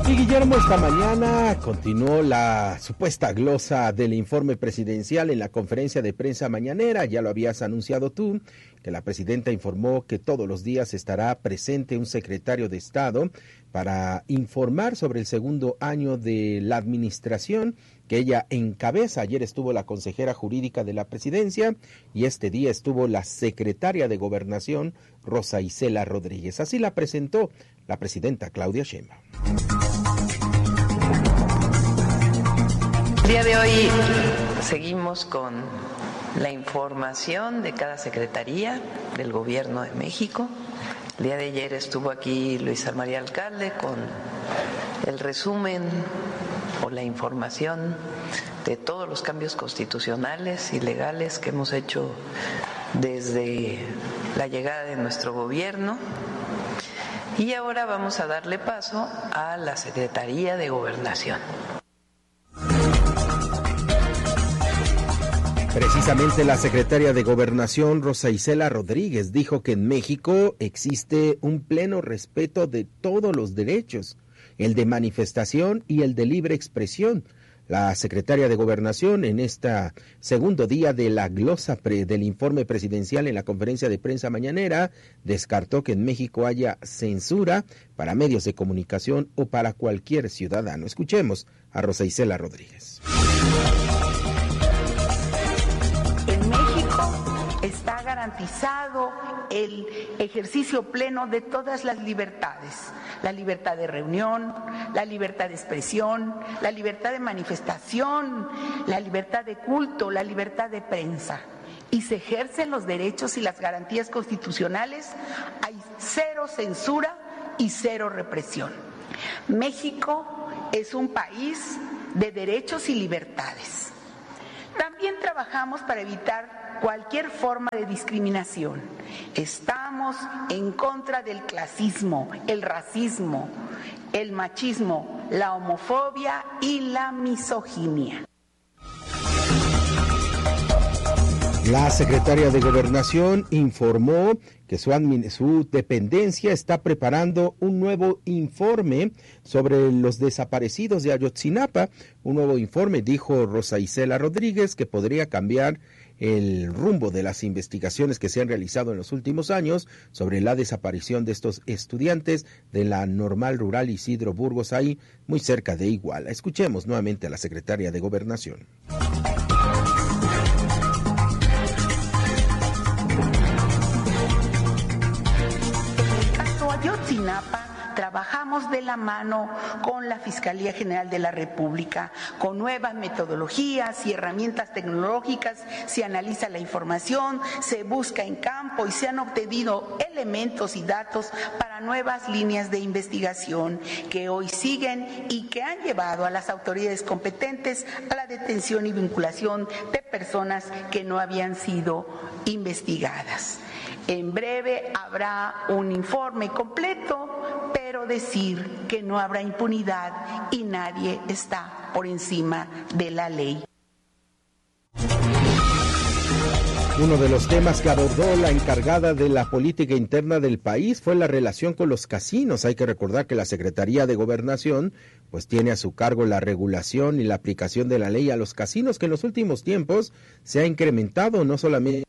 Y Guillermo, esta mañana continuó la supuesta glosa del informe presidencial en la conferencia de prensa mañanera. Ya lo habías anunciado tú, que la presidenta informó que todos los días estará presente un secretario de Estado para informar sobre el segundo año de la administración que ella encabeza. Ayer estuvo la consejera jurídica de la presidencia y este día estuvo la secretaria de Gobernación, Rosa Isela Rodríguez. Así la presentó la presidenta Claudia Sheinbaum. El día de hoy seguimos con la información de cada secretaría del Gobierno de México. El día de ayer estuvo aquí Luis María Alcalde con el resumen o la información de todos los cambios constitucionales y legales que hemos hecho desde la llegada de nuestro gobierno. Y ahora vamos a darle paso a la Secretaría de Gobernación. Precisamente la secretaria de Gobernación, Rosa Isela Rodríguez, dijo que en México existe un pleno respeto de todos los derechos, el de manifestación y el de libre expresión. La secretaria de Gobernación, en este segundo día de la glosa del informe presidencial en la conferencia de prensa mañanera, descartó que en México haya censura para medios de comunicación o para cualquier ciudadano. Escuchemos a Rosa Isela Rodríguez. Está garantizado el ejercicio pleno de todas las libertades, la libertad de reunión, la libertad de expresión, la libertad de manifestación, la libertad de culto, la libertad de prensa. Y se ejercen los derechos y las garantías constitucionales, hay cero censura y cero represión. México es un país de derechos y libertades. También trabajamos para evitar cualquier forma de discriminación. Estamos en contra del clasismo, el racismo, el machismo, la homofobia y la misoginia. La secretaria de Gobernación informó que su dependencia está preparando un nuevo informe sobre los desaparecidos de Ayotzinapa. Un nuevo informe, dijo Rosa Isela Rodríguez, que podría cambiar el rumbo de las investigaciones que se han realizado en los últimos años sobre la desaparición de estos estudiantes de la Normal Rural Isidro Burgos, ahí muy cerca de Iguala. Escuchemos nuevamente a la secretaria de Gobernación. Ayotzinapa, trabajamos de la mano con la Fiscalía General de la República, con nuevas metodologías y herramientas tecnológicas, se analiza la información, se busca en campo y se han obtenido elementos y datos para nuevas líneas de investigación que hoy siguen y que han llevado a las autoridades competentes a la detención y vinculación de personas que no habían sido investigadas. En breve habrá un informe completo, pero decir que no habrá impunidad y nadie está por encima de la ley. Uno de los temas que abordó la encargada de la política interna del país fue la relación con los casinos. Hay que recordar que la Secretaría de Gobernación pues tiene a su cargo la regulación y la aplicación de la ley a los casinos, que en los últimos tiempos se ha incrementado no solamente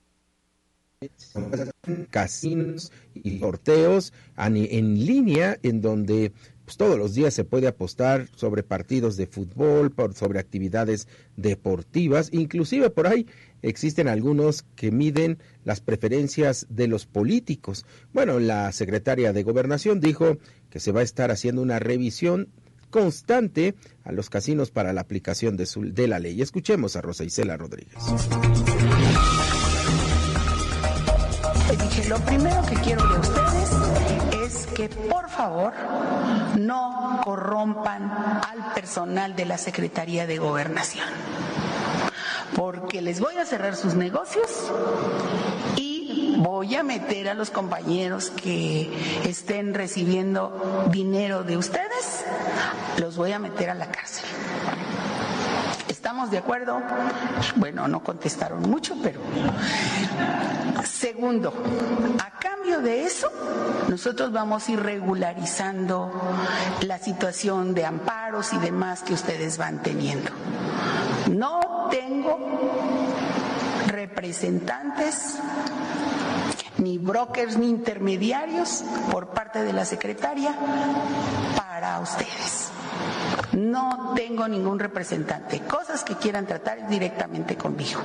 casinos y sorteos en línea, en donde pues todos los días se puede apostar sobre partidos de fútbol, sobre actividades deportivas, inclusive por ahí existen algunos que miden las preferencias de los políticos. Bueno, la secretaria de Gobernación dijo que se va a estar haciendo una revisión constante a los casinos para la aplicación de la ley. Escuchemos a Rosa Isela Rodríguez. Lo primero que quiero de ustedes es que por favor no corrompan al personal de la Secretaría de Gobernación, porque les voy a cerrar sus negocios y voy a meter a los compañeros que estén recibiendo dinero de ustedes, los voy a meter a la cárcel. ¿Estamos de acuerdo? Bueno, no contestaron mucho, pero... Segundo, a cambio de eso, nosotros vamos a ir regularizando la situación de amparos y demás que ustedes van teniendo. No tengo representantes, ni brokers, ni intermediarios por parte de la secretaria para ustedes. No tengo ningún representante. Cosas que quieran tratar directamente conmigo.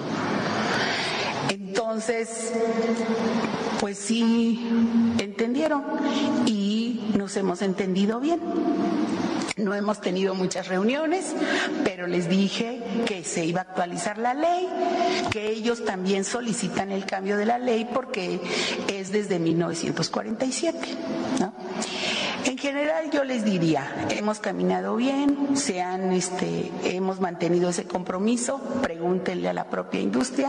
Entonces, pues sí, entendieron y nos hemos entendido bien. No hemos tenido muchas reuniones, pero les dije que se iba a actualizar la ley, que ellos también solicitan el cambio de la ley porque es desde 1947, ¿no? En general yo les diría, hemos caminado bien, hemos mantenido ese compromiso, pregúntenle a la propia industria.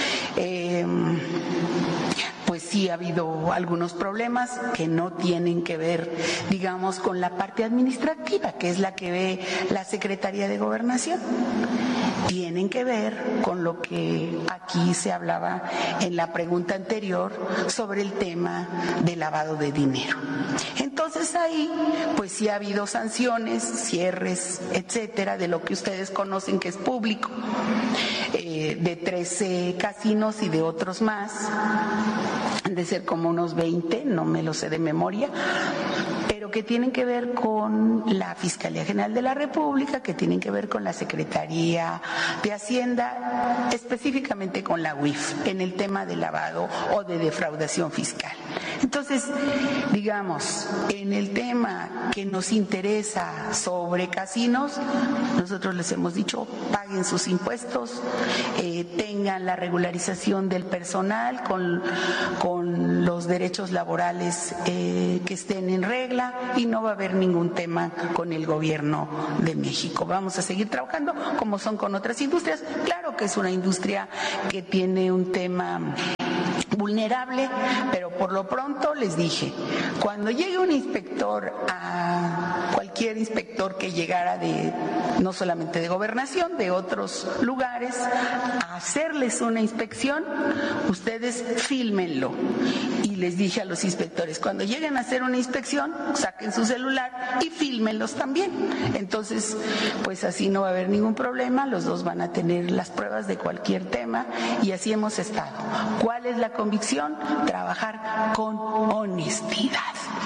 Pues sí ha habido algunos problemas que no tienen que ver, digamos, con la parte administrativa, que es la que ve la Secretaría de Gobernación. Tienen que ver con lo que aquí se hablaba en la pregunta anterior sobre el tema de lavado de dinero. Entonces ahí, pues sí ha habido sanciones, cierres, etcétera, de lo que ustedes conocen que es público, de 13 casinos y de otros más, han de ser como unos 20, no me lo sé de memoria, pero que tienen que ver con la Fiscalía General de la República, que tienen que ver con la Secretaría de Hacienda, específicamente con la UIF, en el tema de lavado o de defraudación fiscal. Entonces, digamos, en el tema que nos interesa sobre casinos, nosotros les hemos dicho, paguen sus impuestos, tengan la regularización del personal con los derechos laborales que estén en regla y no va a haber ningún tema con el gobierno de México. Vamos a seguir trabajando como son con otras industrias. Claro que es una industria que tiene un tema vulnerable, pero por lo pronto les dije, cuando llegue un inspector, a cualquier inspector que llegara no solamente de Gobernación, de otros lugares, a hacerles una inspección, ustedes fílmenlo. Y les dije a los inspectores, cuando lleguen a hacer una inspección, saquen su celular y fílmenlos también. Entonces, pues así no va a haber ningún problema, los dos van a tener las pruebas de cualquier tema y así hemos estado. ¿Cuál es la convicción? Trabajar con honestidad.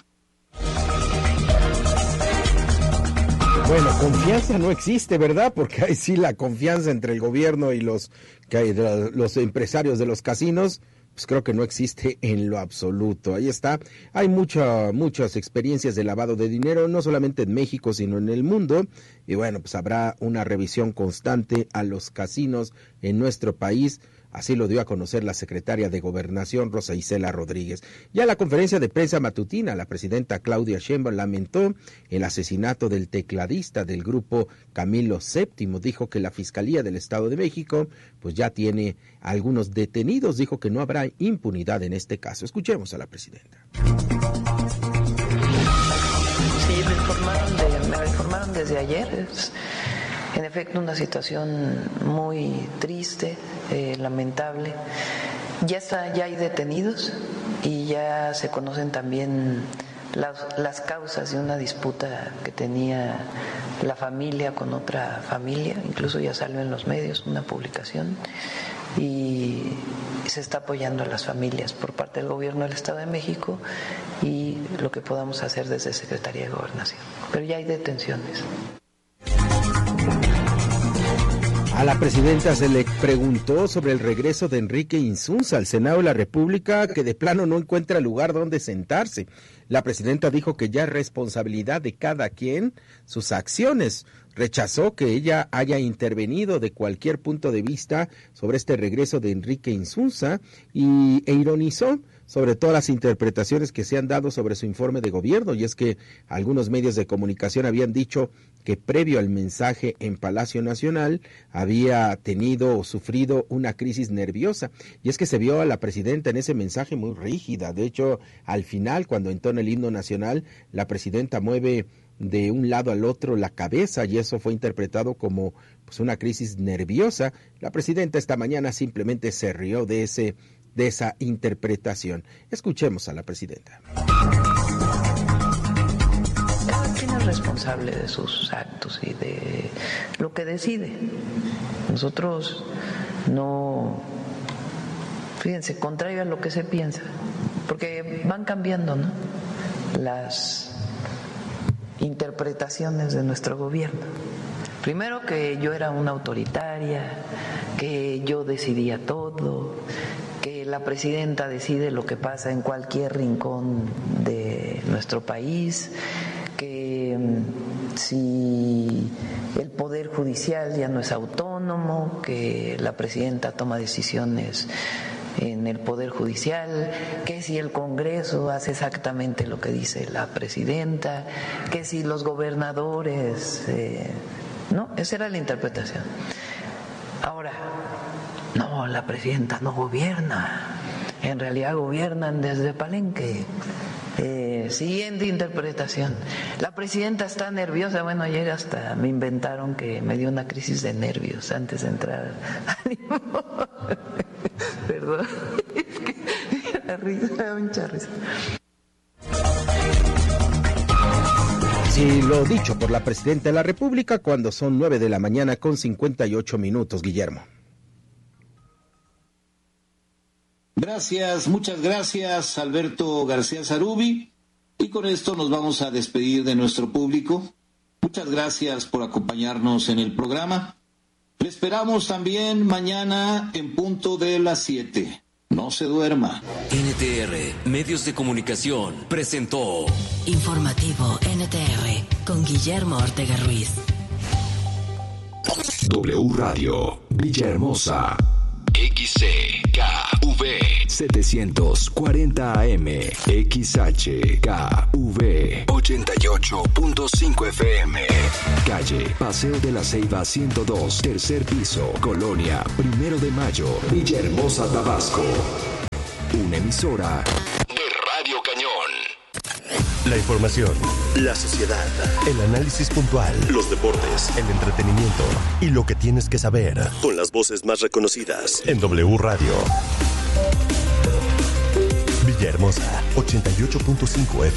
Bueno, confianza no existe, ¿verdad? Porque ahí sí la confianza entre el gobierno y los empresarios de los casinos, pues creo que no existe en lo absoluto. Ahí está. Hay muchas experiencias de lavado de dinero, no solamente en México, sino en el mundo. Y bueno, pues habrá una revisión constante a los casinos en nuestro país. Así lo dio a conocer la secretaria de Gobernación, Rosa Isela Rodríguez. Ya en la conferencia de prensa matutina, la presidenta Claudia Sheinbaum lamentó el asesinato del tecladista del grupo Camilo VII. Dijo que la Fiscalía del Estado de México pues ya tiene algunos detenidos. Dijo que no habrá impunidad en este caso. Escuchemos a la presidenta. Sí, me informaron desde ayer. En efecto, una situación muy triste, lamentable. Ya hay detenidos y ya se conocen también las causas de una disputa que tenía la familia con otra familia. Incluso ya salió en los medios una publicación y se está apoyando a las familias por parte del gobierno del Estado de México y lo que podamos hacer desde Secretaría de Gobernación. Pero ya hay detenciones. A la presidenta se le preguntó sobre el regreso de Enrique Insunza al Senado de la República, que de plano no encuentra lugar donde sentarse. La presidenta dijo que ya es responsabilidad de cada quien sus acciones. Rechazó que ella haya intervenido de cualquier punto de vista sobre este regreso de Enrique Insunza e ironizó sobre todas las interpretaciones que se han dado sobre su informe de gobierno, y es que algunos medios de comunicación habían dicho que previo al mensaje en Palacio Nacional había tenido o sufrido una crisis nerviosa, y es que se vio a la presidenta en ese mensaje muy rígida. De hecho, al final, cuando entona el himno nacional, la presidenta mueve de un lado al otro la cabeza, y eso fue interpretado como pues una crisis nerviosa. La presidenta esta mañana simplemente se rió de esa interpretación. Escuchemos a la presidenta. Cada quien es responsable de sus actos y de lo que decide. Nosotros no, fíjense, contrario a lo que se piensa, porque van cambiando, ¿no?, las interpretaciones de nuestro gobierno. Primero, que yo era una autoritaria, que yo decidía todo, que la presidenta decide lo que pasa en cualquier rincón de nuestro país, que si el Poder Judicial ya no es autónomo, que la presidenta toma decisiones en el Poder Judicial, que si el Congreso hace exactamente lo que dice la presidenta, que si los gobernadores... no, esa era la interpretación. Ahora, no, la presidenta no gobierna, en realidad gobiernan desde Palenque. Siguiente interpretación, la presidenta está nerviosa. Bueno, ayer hasta me inventaron que me dio una crisis de nervios antes de entrar al informe. Perdón, es que la risa, me da mucha risa. Sí, lo dicho por la presidenta de la República cuando son 9 de la mañana con 58 minutos, Guillermo. Gracias, muchas gracias, Alberto García Zarubi. Y con esto nos vamos a despedir de nuestro público. Muchas gracias por acompañarnos en el programa. Le esperamos también mañana en punto de las 7. No se duerma. NTR, Medios de Comunicación, presentó Informativo NTR, con Guillermo Ortega Ruiz. W Radio, Villahermosa. XCKV 740 AM, XHKV 88.5 FM. Calle Paseo de la Ceiba 102, tercer piso, Colonia 1 de Mayo, Villahermosa, Tabasco. Una emisora de Radio Cañón. La información, la sociedad, el análisis puntual, los deportes, el entretenimiento y lo que tienes que saber, con las voces más reconocidas en W Radio. Villahermosa, 88.5 FM.